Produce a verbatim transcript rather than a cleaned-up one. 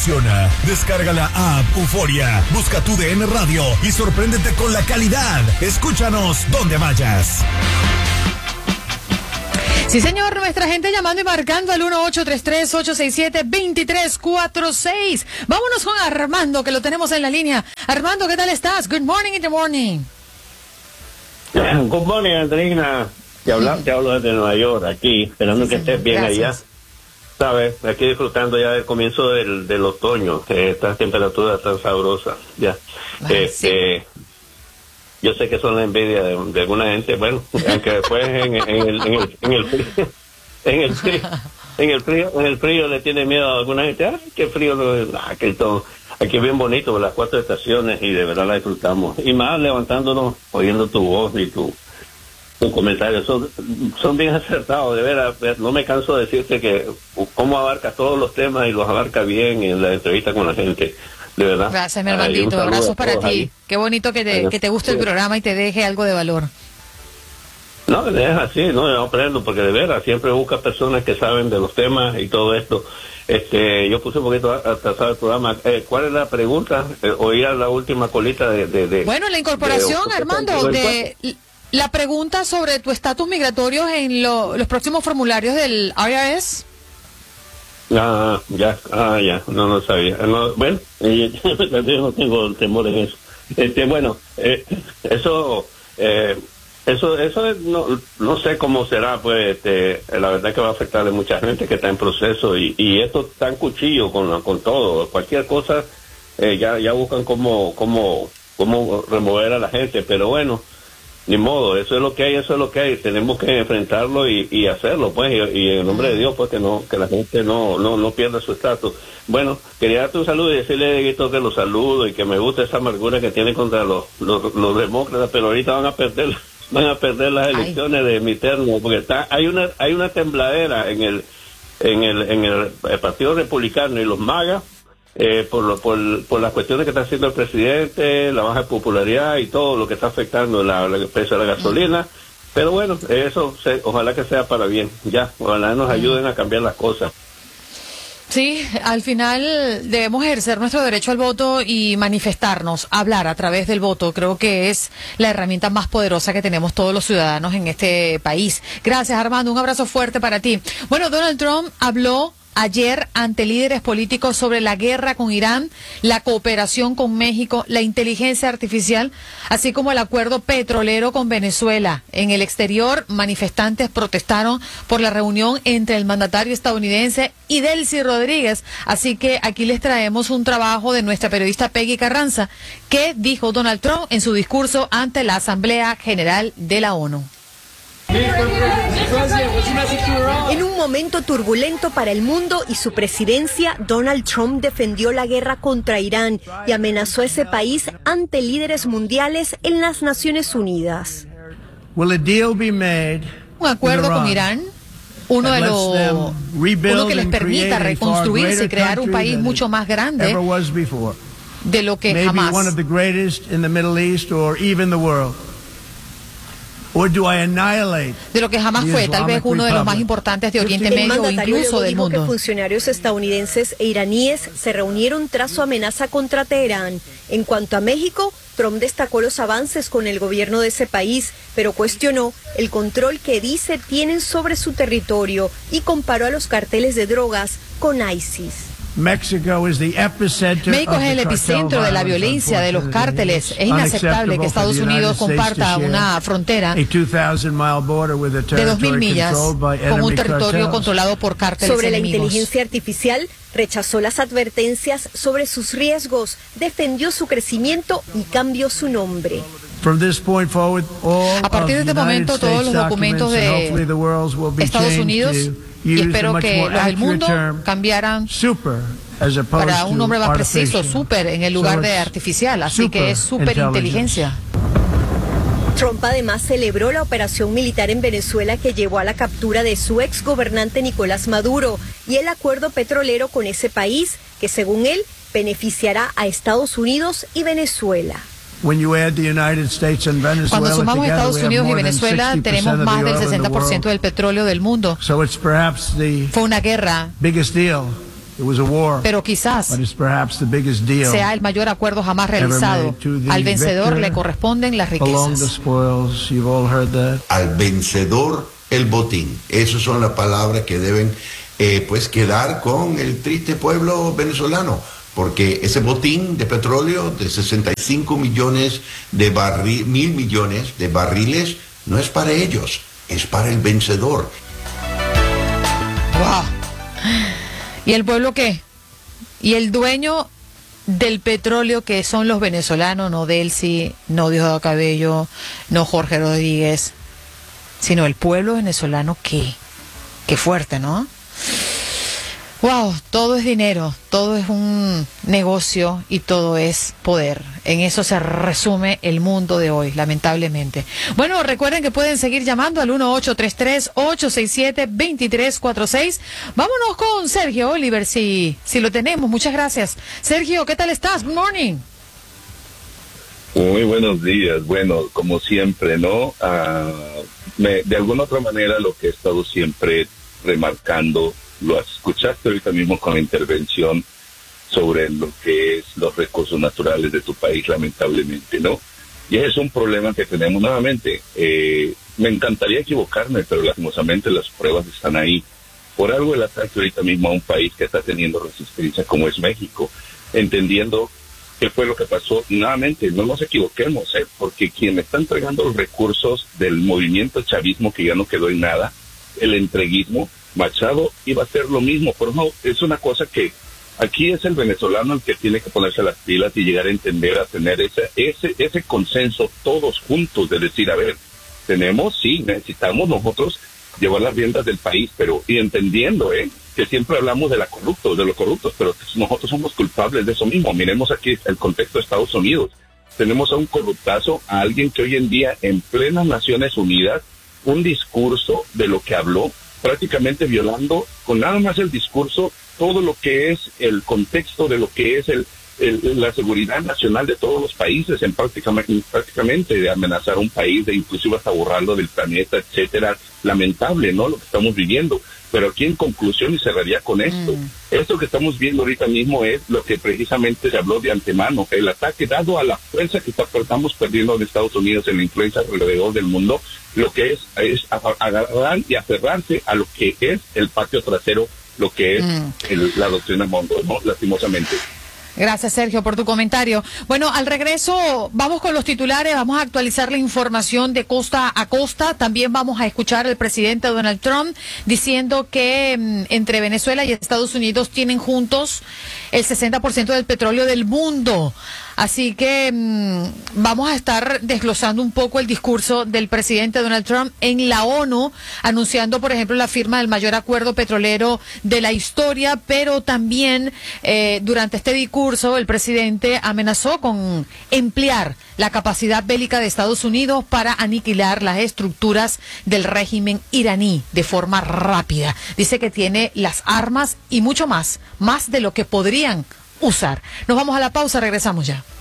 funciona. Descarga la app Euforia, busca tu D N Radio y sorpréndete con la calidad. Escúchanos donde vayas. Sí, señor, nuestra gente llamando y marcando al uno ocho tres tres, ocho seis siete, dos tres cuatro seis. Vámonos con Armando, que lo tenemos en la línea. Armando, ¿qué tal estás? Good morning in the morning. Good morning, Andreina. Te hablo, te hablo desde Nueva York, aquí, esperando sí, que estés bien. Gracias. Allá. Sabes, aquí disfrutando ya del comienzo del, del otoño, que estas temperaturas tan sabrosas. Ya. Ay, este, sí. Yo sé que son la envidia de, de alguna gente, bueno, aunque después en, en, el, en, el, en el frío, en el frío, en el frío, en el frío le tiene miedo a alguna gente. Ay, qué frío, ah, qué todo. Aquí es bien bonito, las cuatro estaciones, y de verdad la disfrutamos. Y más levantándonos, oyendo tu voz y tu, tu comentario. Son, son bien acertados, de veras. No me canso de decirte que cómo abarca todos los temas y los abarca bien en la entrevista con la gente. De verdad. Gracias, mi hermanito. Abrazos para ti. Ahí. Qué bonito que te, que te guste el programa y te deje algo de valor. No, es así, no, yo aprendo, porque de veras siempre busca personas que saben de los temas y todo esto. Este, yo puse un poquito atrasado el programa. Eh, ¿Cuál es la pregunta? Eh, oía la última colita de... de, de bueno, la incorporación, de, Armando, de la pregunta sobre tu estatus migratorio en lo, los próximos formularios del I R S. Ah, ya, ah, ya, no lo sabía. No, bueno, yo no tengo temor en eso. Este, bueno, eh, eso... Eh, Eso, eso es, no, no sé cómo será, pues, este, la verdad que va a afectar a mucha gente que está en proceso y, y esto está en cuchillo con, con todo, cualquier cosa, eh, ya, ya buscan cómo, cómo, cómo remover a la gente, pero bueno, ni modo, eso es lo que hay, eso es lo que hay, tenemos que enfrentarlo y, y hacerlo, pues, y, y en el nombre de Dios, pues, que no, que la gente no, no, no pierda su estatus. Bueno, quería darte un saludo y decirle a Dieguito que lo saludo y que me gusta esa amargura que tiene contra los, los, los demócratas, pero ahorita van a perder van a perder las elecciones Ay. de midterm, porque está hay una hay una tembladera en el en el en el, el Partido Republicano y los MAGA eh, por lo por, por las cuestiones que está haciendo el presidente, la baja popularidad y todo lo que está afectando la, la el precio de la gasolina. Mm. Pero bueno, eso se, ojalá que sea para bien, ya, ojalá nos ayuden a cambiar las cosas. Sí, al final debemos ejercer nuestro derecho al voto y manifestarnos, hablar a través del voto. Creo que es la herramienta más poderosa que tenemos todos los ciudadanos en este país. Gracias, Armando. Un abrazo fuerte para ti. Bueno, Donald Trump habló ayer ante líderes políticos sobre la guerra con Irán, la cooperación con México, la inteligencia artificial, así como el acuerdo petrolero con Venezuela. En el exterior, manifestantes protestaron por la reunión entre el mandatario estadounidense y Delcy Rodríguez. Así que aquí les traemos un trabajo de nuestra periodista Peggy Carranza, que dijo Donald Trump en su discurso ante la Asamblea General de la ONU. En un momento turbulento para el mundo y su presidencia, Donald Trump defendió la guerra contra Irán y amenazó a ese país ante líderes mundiales en las Naciones Unidas. Un acuerdo con Irán, uno de los uno que les permita reconstruirse y crear un país mucho más grande de lo que jamás. De lo que jamás fue, tal vez uno de los más importantes de Oriente Medio o incluso del mundo. Que funcionarios estadounidenses e iraníes se reunieron tras su amenaza contra Teherán. En cuanto a México, Trump destacó los avances con el gobierno de ese país, pero cuestionó el control que dice tienen sobre su territorio y comparó a los carteles de drogas con ISIS. México es el epicentro de la violencia de los cárteles. Es inaceptable que Estados Unidos comparta una frontera de dos mil millas con un territorio controlado por cárteles Sobre enemigos. La inteligencia artificial, rechazó las advertencias sobre sus riesgos, defendió su crecimiento y cambió su nombre. A partir de este momento, todos los documentos de Estados Unidos, y espero que los del mundo cambiaran para un nombre más preciso, super, en el lugar de artificial, así que es superinteligencia. Trump además celebró la operación militar en Venezuela que llevó a la captura de su ex gobernante Nicolás Maduro y el acuerdo petrolero con ese país que, según él, beneficiará a Estados Unidos y Venezuela. Cuando sumamos Estados Unidos y Venezuela, tenemos más del sesenta por ciento del petróleo del mundo. Fue una guerra pero quizás sea el mayor acuerdo jamás realizado. Al vencedor le corresponden las riquezas. Al vencedor el botín. Esas son las palabras que deben eh, pues quedar con el triste pueblo venezolano, porque ese botín de petróleo de sesenta y cinco millones de barriles, mil millones de barriles, no es para ellos, es para el vencedor. Wow. ¿Y el pueblo qué? ¿Y el dueño del petróleo, que son los venezolanos? No Delcy, no Diosdado Cabello, no Jorge Rodríguez, sino el pueblo venezolano. ¿Qué? Qué fuerte, ¿no? Wow, todo es dinero, todo es un negocio y todo es poder. En eso se resume el mundo de hoy, lamentablemente. Bueno, recuerden que pueden seguir llamando al uno ocho tres tres, ocho seis siete, dos tres cuatro seis. Vámonos con Sergio Oliver, si, si lo tenemos. Muchas gracias. Sergio, ¿qué tal estás? Good morning. Muy buenos días. Bueno, como siempre, ¿no? Uh, me, de alguna otra manera, lo que he estado siempre remarcando, lo escuchaste ahorita mismo con la intervención sobre lo que es los recursos naturales de tu país, lamentablemente, ¿no? Y es un problema que tenemos nuevamente. Eh, me encantaría equivocarme, pero lastimosamente las pruebas están ahí. Por algo el ataque ahorita mismo a un país que está teniendo resistencia como es México, entendiendo qué fue lo que pasó. Nuevamente, no nos equivoquemos, ¿eh? Porque quien está entregando los recursos del movimiento chavismo, que ya no quedó en nada, el entreguismo, Machado iba a hacer lo mismo, pero no, es una cosa que aquí es el venezolano el que tiene que ponerse las pilas y llegar a entender, a tener ese, ese, ese consenso todos juntos de decir, a ver, tenemos, sí, necesitamos nosotros llevar las riendas del país, pero y entendiendo, eh, que siempre hablamos de la corruptos, de los corruptos, pero nosotros somos culpables de eso mismo. Miremos aquí el contexto de Estados Unidos. Tenemos a un corruptazo, a alguien que hoy en día en plenas Naciones Unidas, un discurso de lo que habló, prácticamente violando con nada más el discurso todo lo que es el contexto de lo que es el, el la seguridad nacional de todos los países, en prácticamente, prácticamente de amenazar a un país, de inclusive hasta borrarlo del planeta, etcétera. Lamentable, ¿no? Lo que estamos viviendo. Pero aquí en conclusión, y cerraría con esto, mm. esto que estamos viendo ahorita mismo es lo que precisamente se habló de antemano, el ataque dado a la fuerza que estamos perdiendo en Estados Unidos en la influencia alrededor del mundo, lo que es, es agarrar y aferrarse a lo que es el patio trasero, lo que es mm. el, la doctrina Monroe, ¿no? Lastimosamente. Gracias, Sergio, por tu comentario. Bueno, al regreso vamos con los titulares, vamos a actualizar la información de costa a costa. También vamos a escuchar al presidente Donald Trump diciendo que mmm, entre Venezuela y Estados Unidos tienen juntos el sesenta por ciento del petróleo del mundo. Así que mmm, vamos a estar desglosando un poco el discurso del presidente Donald Trump en la ONU, anunciando, por ejemplo, la firma del mayor acuerdo petrolero de la historia, pero también eh, durante este discurso el presidente amenazó con emplear la capacidad bélica de Estados Unidos para aniquilar las estructuras del régimen iraní de forma rápida. Dice que tiene las armas y mucho más, más de lo que podrían usar. Nos vamos a la pausa, regresamos ya.